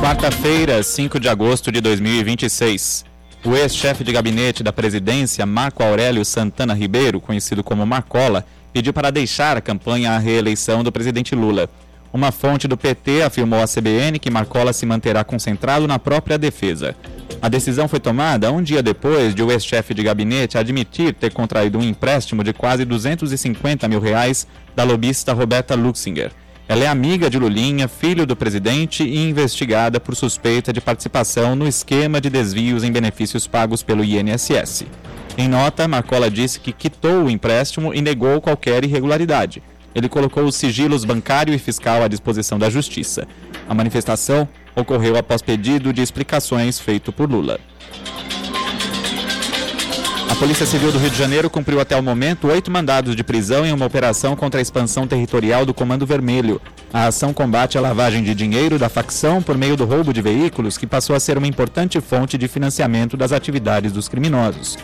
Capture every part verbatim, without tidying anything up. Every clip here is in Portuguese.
Quarta-feira, cinco de agosto de dois mil e vinte e seis. O ex-chefe de gabinete da presidência, Marco Aurélio Santana Ribeiro, conhecido como Marcola, pediu para deixar a campanha à reeleição do presidente Lula. Uma fonte do P T afirmou à C B N que Marcola se manterá concentrado na própria defesa. A decisão foi tomada um dia depois de o ex-chefe de gabinete admitir ter contraído um empréstimo de quase duzentos e cinquenta mil reais da lobista Roberta Luxinger. Ela é amiga de Lulinha, filho do presidente e investigada por suspeita de participação no esquema de desvios em benefícios pagos pelo I N S S. Em nota, Marcola disse que quitou o empréstimo e negou qualquer irregularidade. Ele colocou os sigilos bancário e fiscal à disposição da Justiça. A manifestação ocorreu após pedido de explicações feito por Lula. A Polícia Civil do Rio de Janeiro cumpriu até o momento oito mandados de prisão em uma operação contra a expansão territorial do Comando Vermelho. A ação combate a lavagem de dinheiro da facção por meio do roubo de veículos, que passou a ser uma importante fonte de financiamento das atividades dos criminosos.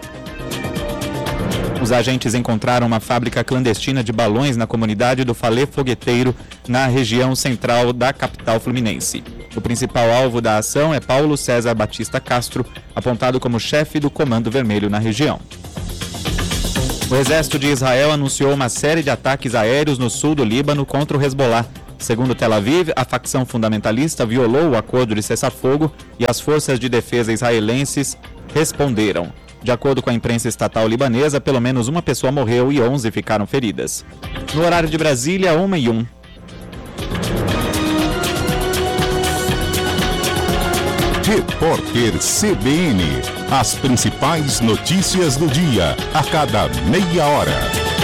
Os agentes encontraram uma fábrica clandestina de balões na comunidade do Falê Fogueteiro, na região central da capital fluminense. O principal alvo da ação é Paulo César Batista Castro, apontado como chefe do Comando Vermelho na região. O exército de Israel anunciou uma série de ataques aéreos no sul do Líbano contra o Hezbollah. Segundo Tel Aviv, a facção fundamentalista violou o acordo de cessar-fogo e as forças de defesa israelenses responderam. De acordo com a imprensa estatal libanesa, pelo menos uma pessoa morreu e onze ficaram feridas. No horário de Brasília, uma e um. Repórter C B N. As principais notícias do dia, a cada meia hora.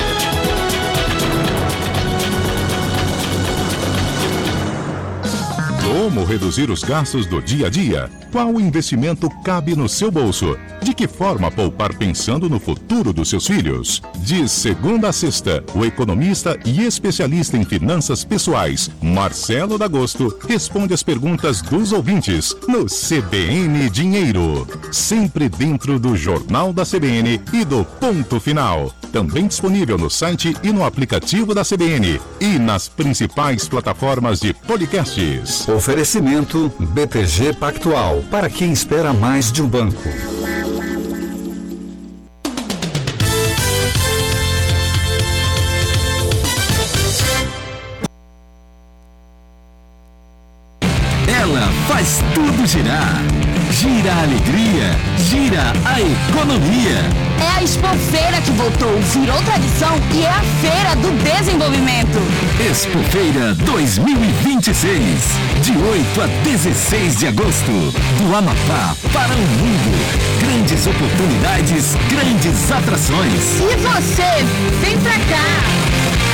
Como reduzir os gastos do dia a dia? Qual investimento cabe no seu bolso? De que forma poupar pensando no futuro dos seus filhos? De segunda a sexta, o economista e especialista em finanças pessoais, Marcelo D'Agosto, responde as perguntas dos ouvintes no C B N Dinheiro. Sempre dentro do Jornal da C B N e do Ponto Final. Também disponível no site e no aplicativo da C B N e nas principais plataformas de podcasts. Oferecimento B T G Pactual, para quem espera mais de um banco. Ela faz tudo girar. Gira a alegria, gira a economia. É a Expofeira que voltou, virou tradição e é a Feira do Desenvolvimento. Expofeira dois mil e vinte e seis, de oito a dezesseis de agosto, do Amapá para o mundo. Grandes oportunidades, grandes atrações. E você, vem pra cá!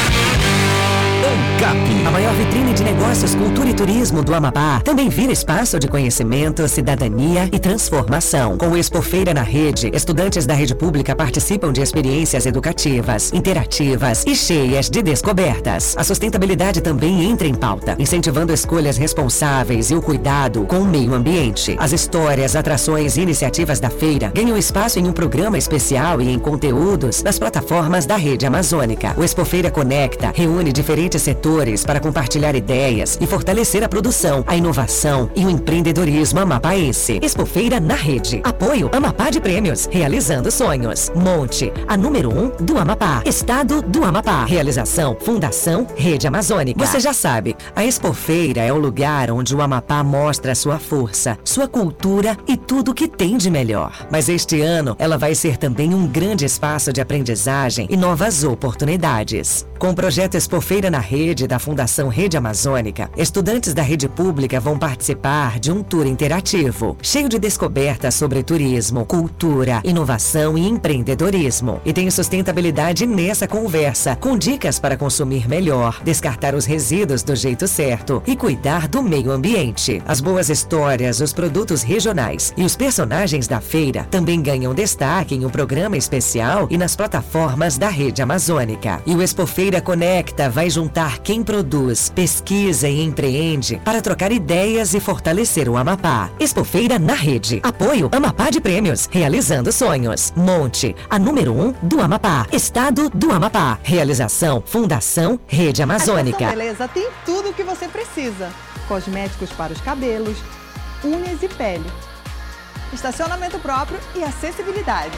ANCAP, a maior vitrine de negócios, cultura e turismo do Amapá, também vira espaço de conhecimento, cidadania e transformação. Com o Expofeira na Rede, estudantes da rede pública participam de experiências educativas, interativas e cheias de descobertas. A sustentabilidade também entra em pauta, incentivando escolhas responsáveis e o cuidado com o meio ambiente. As histórias, atrações e iniciativas da feira ganham espaço em um programa especial e em conteúdos nas plataformas da Rede Amazônica. O Expofeira Conecta reúne diferentes setores para compartilhar ideias e fortalecer a produção, a inovação e o empreendedorismo amapaense. Expofeira na Rede. Apoio Amapá de Prêmios. Realizando sonhos. Monte, a número um do Amapá. Estado do Amapá. Realização Fundação Rede Amazônica. Você já sabe, a Expofeira é o lugar onde o Amapá mostra sua força, sua cultura e tudo que tem de melhor. Mas este ano, ela vai ser também um grande espaço de aprendizagem e novas oportunidades. Com o projeto Expofeira na Rede da Fundação Rede Amazônica, estudantes da rede pública vão participar de um tour interativo, cheio de descobertas sobre turismo, cultura, inovação e empreendedorismo. E tem sustentabilidade nessa conversa, com dicas para consumir melhor, descartar os resíduos do jeito certo e cuidar do meio ambiente. As boas histórias, os produtos regionais e os personagens da feira também ganham destaque em um programa especial e nas plataformas da Rede Amazônica. E o Expofeira Conecta vai juntar quem produz, pesquisa e empreende para trocar ideias e fortalecer o Amapá. Expofeira na Rede. Apoio Amapá de Prêmios. Realizando sonhos. Monte, a número um do Amapá. Estado do Amapá. Realização Fundação Rede Amazônica. A Beleza tem tudo o que você precisa. cosméticos para os cabelos, unhas e pele. Estacionamento próprio e acessibilidade.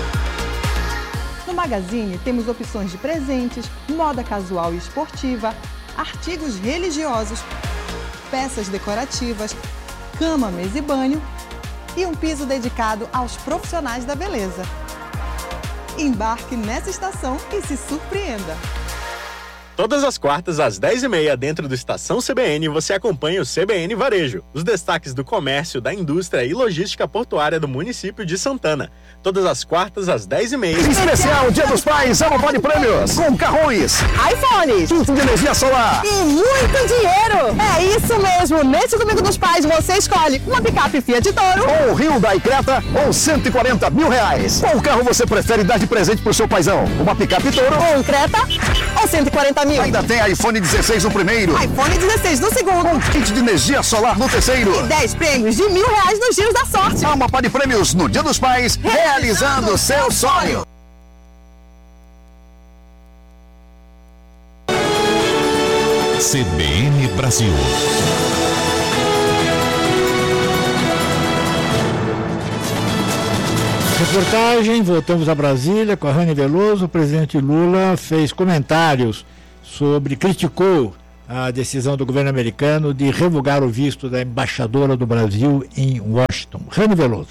No Magazine temos opções de presentes, moda casual e esportiva, artigos religiosos, peças decorativas, cama, mesa e banho e um piso dedicado aos profissionais da beleza. Embarque nessa estação e se surpreenda! Todas as quartas, às dez e meia, dentro do Estação C B N, você acompanha o C B N Varejo, os destaques do comércio, da indústria e logística portuária do município de Santana. Todas as quartas, às dez e meia. Especial Dia dos Pais, Amapá de Prêmios, com carrões, iPhones, kit de energia solar e muito dinheiro! É isso mesmo! Nesse Domingo dos Pais, você escolhe uma picape Fiat Toro, ou Hyundai Creta, ou cento e quarenta mil reais. Qual carro você prefere dar de presente pro seu paizão? Uma picape Toro, ou um Creta, ou cento e quarenta mil? Ainda tem iPhone dezesseis no primeiro, iPhone dezesseis no segundo, com kit de energia solar no terceiro e dez prêmios de mil reais nos giros da sorte. Amapá de Prêmios no Dia dos Pais, realizando o seu sonho. C B N Brasil. Reportagem, voltamos a Brasília com a Rani Veloso. O presidente Lula fez comentários sobre, criticou a decisão do governo americano de revogar o visto da embaixadora do Brasil em Washington. Rani Veloso.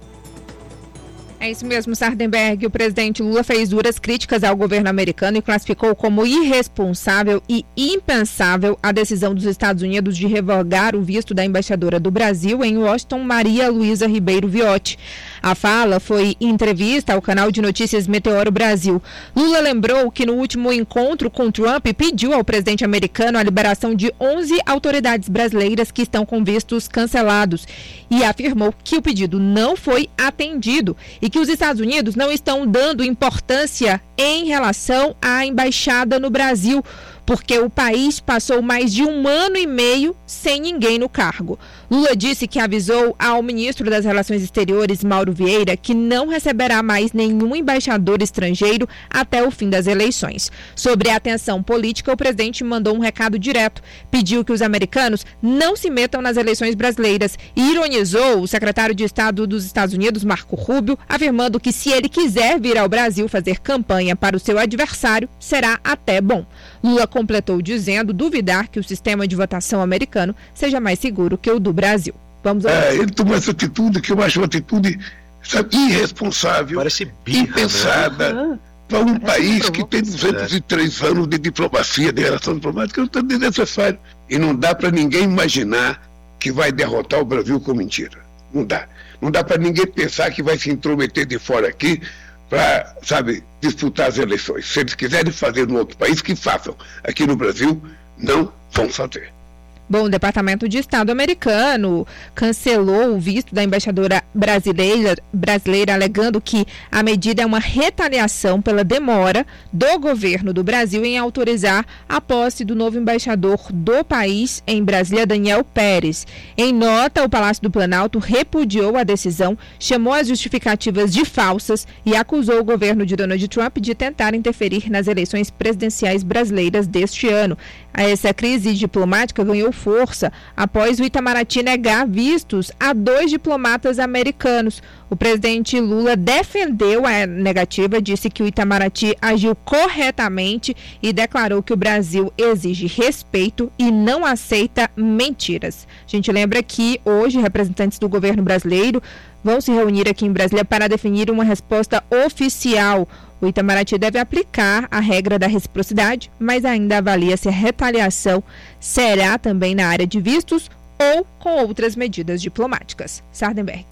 É isso mesmo, Sardenberg. O presidente Lula fez duras críticas ao governo americano e classificou como irresponsável e impensável a decisão dos Estados Unidos de revogar o visto da embaixadora do Brasil em Washington, Maria Luísa Ribeiro Viotti. A fala foi em entrevista ao canal de notícias Meteoro Brasil. Lula lembrou que no último encontro com Trump pediu ao presidente americano a liberação de onze autoridades brasileiras que estão com vistos cancelados e afirmou que o pedido não foi atendido e que os Estados Unidos não estão dando importância em relação à embaixada no Brasil, porque o país passou mais de um ano e meio sem ninguém no cargo. Lula disse que avisou ao ministro das Relações Exteriores, Mauro Vieira, que não receberá mais nenhum embaixador estrangeiro até o fim das eleições. Sobre a tensão política, o presidente mandou um recado direto. Pediu que os americanos não se metam nas eleições brasileiras e ironizou o secretário de Estado dos Estados Unidos, Marco Rubio, afirmando que se ele quiser vir ao Brasil fazer campanha para o seu adversário, será até bom. Lula completou dizendo duvidar que o sistema de votação americano seja mais seguro que o do Brasil. Vamos é, ele tomou essa atitude que eu acho uma atitude, sabe, irresponsável, impensada, né? Para um país que tem duzentos e três anos de diplomacia, de relação diplomática, não está desnecessário. E não dá para ninguém imaginar que vai derrotar o Brasil com mentira. Não dá. Não dá para ninguém pensar que vai se intrometer de fora aqui para, sabe, disputar as eleições. Se eles quiserem fazer no outro país, que façam. Aqui no Brasil, não vão fazer. Bom, o Departamento de Estado americano cancelou o visto da embaixadora brasileira, brasileira, alegando que a medida é uma retaliação pela demora do governo do Brasil em autorizar a posse do novo embaixador do país em Brasília, Daniel Pérez. Em nota, o Palácio do Planalto repudiou a decisão, chamou as justificativas de falsas e acusou o governo de Donald Trump de tentar interferir nas eleições presidenciais brasileiras deste ano. Essa crise diplomática ganhou força após o Itamaraty negar vistos a dois diplomatas americanos. O presidente Lula defendeu a negativa, disse que o Itamaraty agiu corretamente e declarou que o Brasil exige respeito e não aceita mentiras. A gente lembra que hoje representantes do governo brasileiro vão se reunir aqui em Brasília para definir uma resposta oficial. O Itamaraty deve aplicar a regra da reciprocidade, mas ainda avalia se a retaliação será também na área de vistos ou com outras medidas diplomáticas. Sardenberg.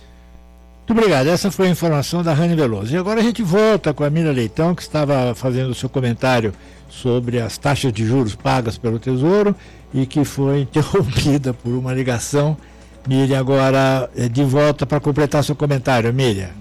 Muito obrigado. Essa foi a informação da Rani Veloso. E agora a gente volta com a Miriam Leitão, que estava fazendo o seu comentário sobre as taxas de juros pagas pelo Tesouro e que foi interrompida por uma ligação. Miriam, agora de volta para completar seu comentário. Miriam.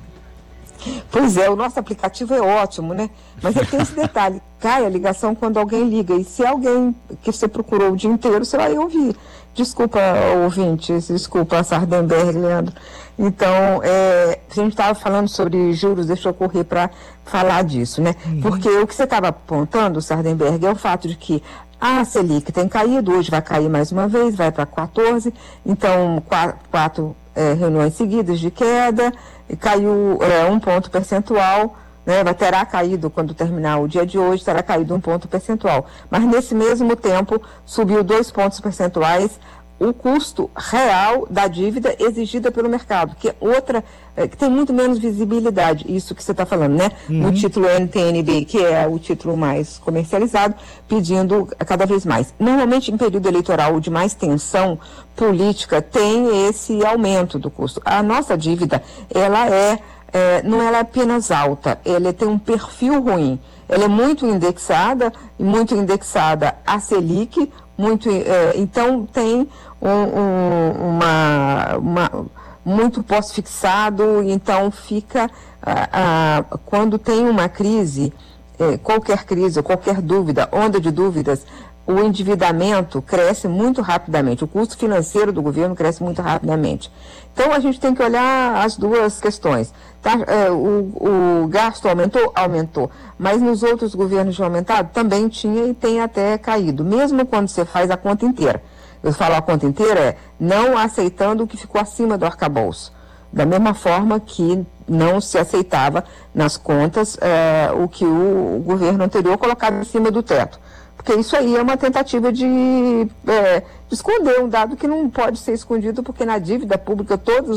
Pois é, o nosso aplicativo é ótimo, né? Mas ele tem esse detalhe, cai a ligação quando alguém liga, e se alguém que você procurou o dia inteiro, você vai ouvir. Desculpa, ouvintes, desculpa, Sardenberg, Leandro. Então, é, a gente estava falando sobre juros, deixa eu correr para falar disso, né? Uhum. Porque o que você estava apontando, Sardenberg, é o fato de que A Selic tem caído, hoje vai cair mais uma vez, vai para quatorze, então quatro, quatro é, reuniões seguidas de queda, e caiu é, um ponto percentual, né, vai, terá caído quando terminar o dia de hoje, terá caído um ponto percentual. Mas nesse mesmo tempo subiu dois pontos percentuais o custo real da dívida exigida pelo mercado, que é outra, é, que tem muito menos visibilidade, isso que você está falando, né? Uhum. No título N T N B, que é o título mais comercializado, pedindo cada vez mais. Normalmente, em período eleitoral de mais tensão política, tem esse aumento do custo. A nossa dívida, ela é, é não ela é apenas alta, ela tem um perfil ruim. Ela é muito indexada, muito indexada a Selic, muito, é, então tem um, um, uma, uma, muito pós-fixado, então fica, ah, ah, quando tem uma crise, eh, qualquer crise, qualquer dúvida, onda de dúvidas, o endividamento cresce muito rapidamente, o custo financeiro do governo cresce muito rapidamente. Então a gente tem que olhar as duas questões. Tá? É, o, o gasto aumentou? Aumentou. Mas nos outros governos de aumentado também tinha e tem até caído, mesmo quando você faz a conta inteira. Eu falo a conta inteira é não aceitando o que ficou acima do arcabouço. Da mesma forma que não se aceitava nas contas é, o que o, o governo anterior colocava em cima do teto. Porque isso aí é uma tentativa de, é, de esconder um dado que não pode ser escondido, porque na dívida pública todos